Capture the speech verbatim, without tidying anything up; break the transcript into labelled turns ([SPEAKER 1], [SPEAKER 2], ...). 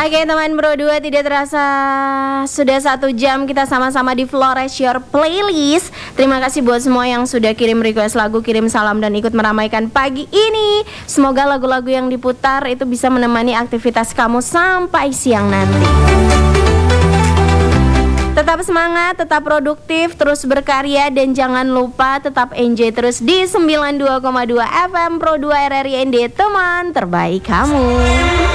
[SPEAKER 1] Oke teman Bro dua, tidak terasa sudah satu jam kita sama-sama di Flores Your Playlist. Terima kasih buat semua yang sudah kirim request lagu, kirim salam dan ikut meramaikan pagi ini. Semoga lagu-lagu yang diputar itu bisa menemani aktivitas kamu sampai siang nanti. Tetap semangat, tetap produktif, terus berkarya, dan jangan lupa tetap enjoy terus di sembilan puluh dua koma dua F M Pro dua R R I N D, teman terbaik kamu.